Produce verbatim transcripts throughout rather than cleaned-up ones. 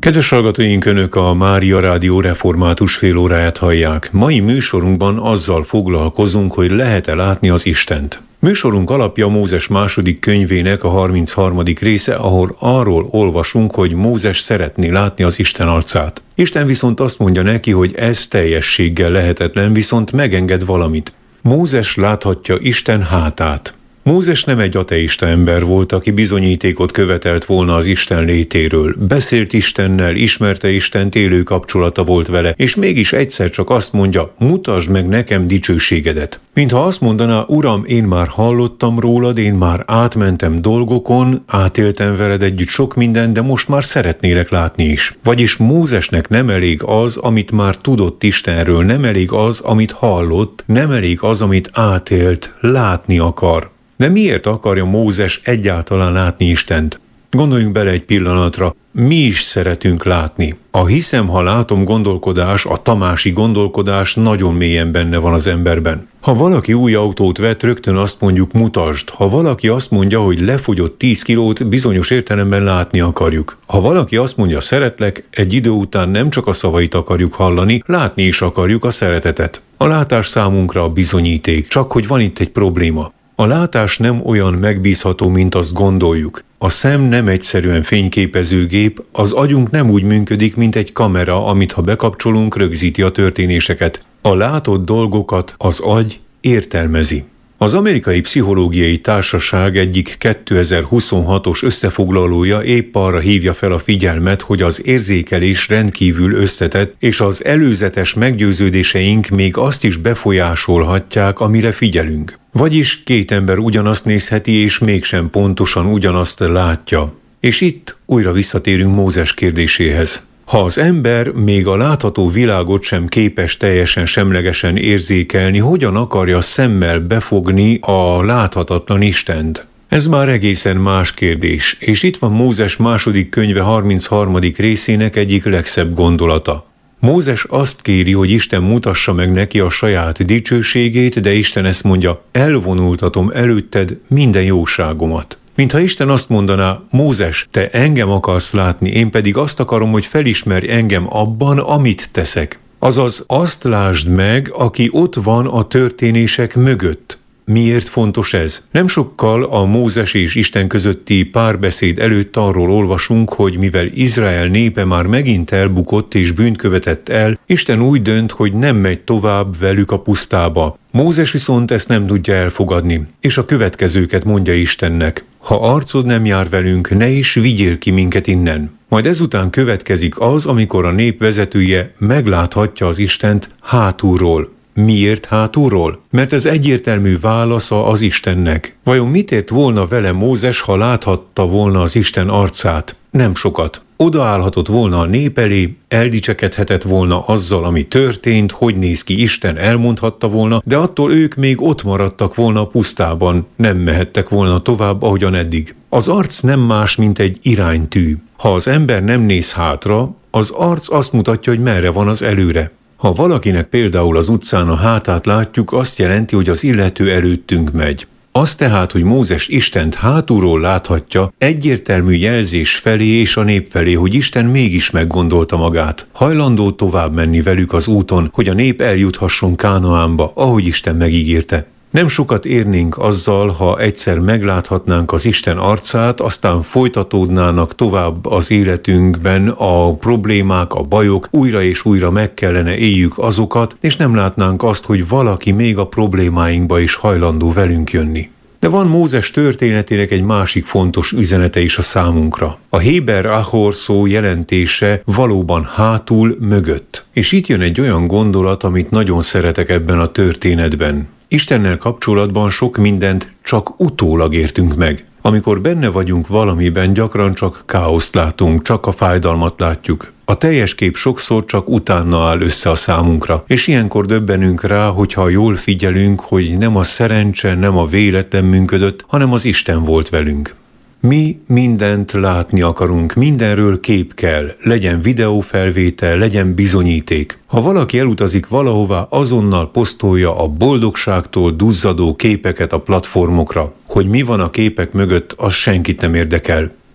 Kedves hallgatóink, Önök a Mária Rádió református félóráját hallják. Mai műsorunkban azzal foglalkozunk, hogy lehet-e látni az Istent. Műsorunk alapja Mózes második könyvének a harmincharmadik része, ahol arról olvasunk, hogy Mózes szeretné látni az Isten arcát. Isten viszont azt mondja neki, hogy ez teljességgel lehetetlen, viszont megenged valamit. Mózes láthatja Isten hátát. Mózes nem egy ateista ember volt, aki bizonyítékot követelt volna az Isten létéről. Beszélt Istennel, ismerte Istent, élő kapcsolata volt vele, és mégis egyszer csak azt mondja, mutasd meg nekem dicsőségedet. Mintha azt mondaná, Uram, én már hallottam rólad, én már átmentem dolgokon, átéltem veled együtt sok mindent, de most már szeretnélek látni is. Vagyis Mózesnek nem elég az, amit már tudott Istenről, nem elég az, amit hallott, nem elég az, amit átélt, látni akar. De miért akarja Mózes egyáltalán látni Istent? Gondoljunk bele egy pillanatra, mi is szeretünk látni. A hiszem, ha látom gondolkodás, a tamási gondolkodás nagyon mélyen benne van az emberben. Ha valaki új autót vett, rögtön azt mondjuk, mutasd. Ha valaki azt mondja, hogy lefogyott tíz kilót, bizonyos értelemben látni akarjuk. Ha valaki azt mondja, szeretlek, egy idő után nem csak a szavait akarjuk hallani, látni is akarjuk a szeretetet. A látás számunkra a bizonyíték, csak hogy van itt egy probléma. A látás nem olyan megbízható, mint azt gondoljuk. A szem nem egyszerűen fényképezőgép, az agyunk nem úgy működik, mint egy kamera, amit ha bekapcsolunk, rögzíti a történéseket. A látott dolgokat az agy értelmezi. Az Amerikai Pszichológiai Társaság egyik kétezer-huszonhatos összefoglalója épp arra hívja fel a figyelmet, hogy az érzékelés rendkívül összetett, és az előzetes meggyőződéseink még azt is befolyásolhatják, amire figyelünk. Vagyis két ember ugyanazt nézheti, és mégsem pontosan ugyanazt látja. És itt újra visszatérünk Mózes kérdéséhez. Ha az ember még a látható világot sem képes teljesen semlegesen érzékelni, hogyan akarja szemmel befogni a láthatatlan Istent? Ez már egészen más kérdés, és itt van Mózes második könyve harmincharmadik részének egyik legszebb gondolata. Mózes azt kéri, hogy Isten mutassa meg neki a saját dicsőségét, de Isten ezt mondja, elvonultatom előtted minden jóságomat. Mintha Isten azt mondaná, Mózes, te engem akarsz látni, én pedig azt akarom, hogy felismerj engem abban, amit teszek. Azaz azt lásd meg, aki ott van a történések mögött. Miért fontos ez? Nem sokkal a Mózes és Isten közötti párbeszéd előtt arról olvasunk, hogy mivel Izrael népe már megint elbukott és bűnt követett el, Isten úgy dönt, hogy nem megy tovább velük a pusztába. Mózes viszont ezt nem tudja elfogadni, és a következőket mondja Istennek. Ha arcod nem jár velünk, ne is vigyél ki minket innen. Majd ezután következik az, amikor a nép vezetője megláthatja az Istent hátulról. Miért hátulról? Mert ez egyértelmű válasza az Istennek. Vajon mit ért volna vele Mózes, ha láthatta volna az Isten arcát? Nem sokat. Odaállhatott volna a nép elé, eldicsekedhetett volna azzal, ami történt, hogy néz ki Isten, elmondhatta volna, de attól ők még ott maradtak volna a pusztában, nem mehettek volna tovább, ahogyan eddig. Az arc nem más, mint egy iránytű. Ha az ember nem néz hátra, az arc azt mutatja, hogy merre van az előre. Ha valakinek például az utcán a hátát látjuk, azt jelenti, hogy az illető előttünk megy. Az tehát, hogy Mózes Istent hátulról láthatja, egyértelmű jelzés felé és a nép felé, hogy Isten mégis meggondolta magát. Hajlandó tovább menni velük az úton, hogy a nép eljuthasson Kánaánba, ahogy Isten megígérte. Nem sokat érnénk azzal, ha egyszer megláthatnánk az Isten arcát, aztán folytatódnának tovább az életünkben a problémák, a bajok, újra és újra meg kellene éljük azokat, és nem látnánk azt, hogy valaki még a problémáinkba is hajlandó velünk jönni. De van Mózes történetének egy másik fontos üzenete is a számunkra. A héber ahor szó jelentése valóban hátul, mögött. És itt jön egy olyan gondolat, amit nagyon szeretek ebben a történetben. Istennel kapcsolatban sok mindent csak utólag értünk meg. Amikor benne vagyunk valamiben, gyakran csak káoszt látunk, csak a fájdalmat látjuk. A teljes kép sokszor csak utána áll össze a számunkra, és ilyenkor döbbenünk rá, hogyha jól figyelünk, hogy nem a szerencse, nem a véletlen működött, hanem az Isten volt velünk. Mi mindent látni akarunk, mindenről kép kell, legyen videófelvétel, legyen bizonyíték. Ha valaki elutazik valahová, azonnal posztolja a boldogságtól duzzadó képeket a platformokra. Hogy mi van a képek mögött, az senkit nem érdekel.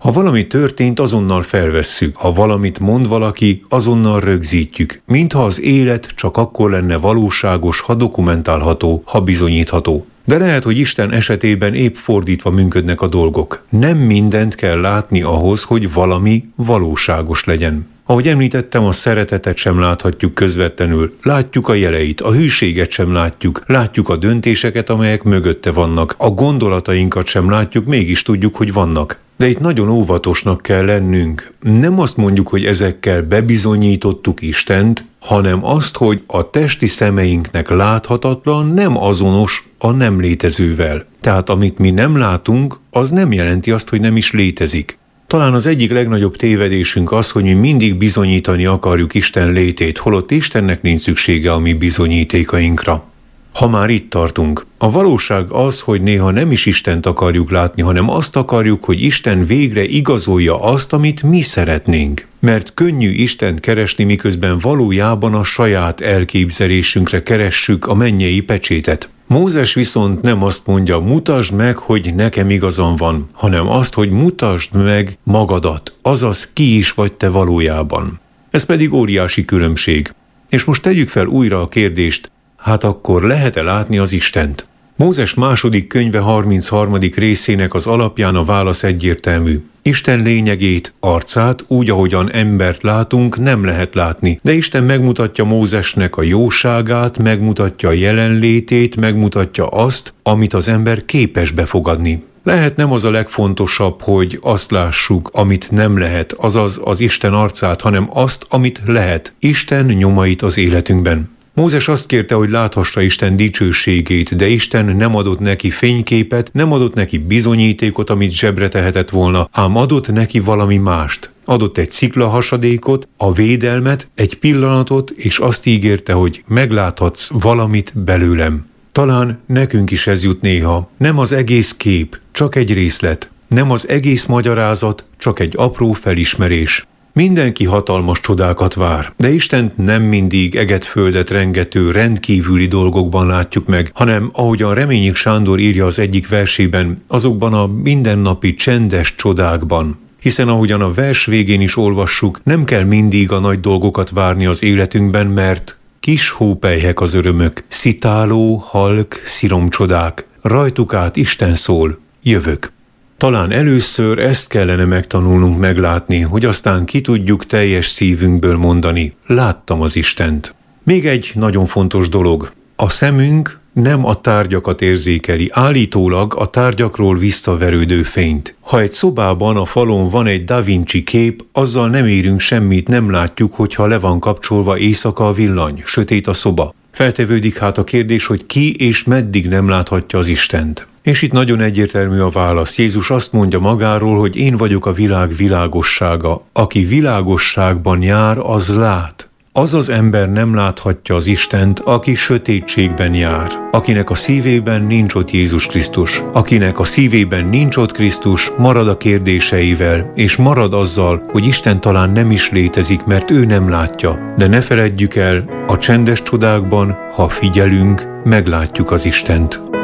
Ha valami történt, azonnal felvesszük, ha valamit mond valaki, azonnal rögzítjük, mintha az élet csak akkor lenne valóságos, ha dokumentálható, ha bizonyítható. De lehet, hogy Isten esetében épp fordítva működnek a dolgok. Nem mindent kell látni ahhoz, hogy valami valóságos legyen. Ahogy említettem, a szeretetet sem láthatjuk közvetlenül, látjuk a jeleit, a hűséget sem látjuk, látjuk a döntéseket, amelyek mögötte vannak, a gondolatainkat sem látjuk, mégis tudjuk, hogy vannak. De itt nagyon óvatosnak kell lennünk. Nem azt mondjuk, hogy ezekkel bebizonyítottuk Istent, hanem azt, hogy a testi szemeinknek láthatatlan nem azonos a nem létezővel. Tehát amit mi nem látunk, az nem jelenti azt, hogy nem is létezik. Talán az egyik legnagyobb tévedésünk az, hogy mi mindig bizonyítani akarjuk Isten létét, holott Istennek nincs szüksége a mi bizonyítékainkra. Ha már itt tartunk, a valóság az, hogy néha nem is Istent akarjuk látni, hanem azt akarjuk, hogy Isten végre igazolja azt, amit mi szeretnénk. Mert könnyű Istent keresni, miközben valójában a saját elképzelésünkre keressük a mennyei pecsétet. Mózes viszont nem azt mondja, mutasd meg, hogy nekem igazam van, hanem azt, hogy mutasd meg magadat, azaz ki is vagy te valójában. Ez pedig óriási különbség. És most tegyük fel újra a kérdést, hát akkor lehet-e látni az Istent? Mózes második könyve harmincharmadik részének az alapján a válasz egyértelmű. Isten lényegét, arcát, úgy, ahogyan embert látunk, nem lehet látni, de Isten megmutatja Mózesnek a jóságát, megmutatja a jelenlétét, megmutatja azt, amit az ember képes befogadni. Lehet nem az a legfontosabb, hogy azt lássuk, amit nem lehet, azaz az Isten arcát, hanem azt, amit lehet, Isten nyomait az életünkben. Mózes azt kérte, hogy láthassa Isten dicsőségét, de Isten nem adott neki fényképet, nem adott neki bizonyítékot, amit zsebre tehetett volna, ám adott neki valami mást. Adott egy sziklahasadékot, a védelmet, egy pillanatot, és azt ígérte, hogy megláthatsz valamit belőlem. Talán nekünk is ez jut néha. Nem az egész kép, csak egy részlet. Nem az egész magyarázat, csak egy apró felismerés. Mindenki hatalmas csodákat vár, de Istent nem mindig eget-földet rengető rendkívüli dolgokban látjuk meg, hanem ahogyan Reményik Sándor írja az egyik versében, azokban a mindennapi csendes csodákban. Hiszen ahogyan a vers végén is olvassuk, nem kell mindig a nagy dolgokat várni az életünkben, mert kis hópelyhek az örömök, szitáló, halk, sziromcsodák, rajtuk át Isten szól, jövök. Talán először ezt kellene megtanulnunk meglátni, hogy aztán ki tudjuk teljes szívünkből mondani, láttam az Istent. Még egy nagyon fontos dolog. A szemünk nem a tárgyakat érzékeli, állítólag a tárgyakról visszaverődő fényt. Ha egy szobában a falon van egy Da Vinci kép, azzal nem érünk semmit, nem látjuk, hogyha le van kapcsolva éjszaka a villany, sötét a szoba. Feltevődik hát a kérdés, hogy ki és meddig nem láthatja az Istent. És itt nagyon egyértelmű a válasz. Jézus azt mondja magáról, hogy én vagyok a világ világossága. Aki világosságban jár, az lát. Az az ember nem láthatja az Istent, aki sötétségben jár. Akinek a szívében nincs ott Jézus Krisztus. Akinek a szívében nincs ott Krisztus, marad a kérdéseivel, és marad azzal, hogy Isten talán nem is létezik, mert ő nem látja. De ne feledjük el, a csendes csodákban, ha figyelünk, meglátjuk az Istent.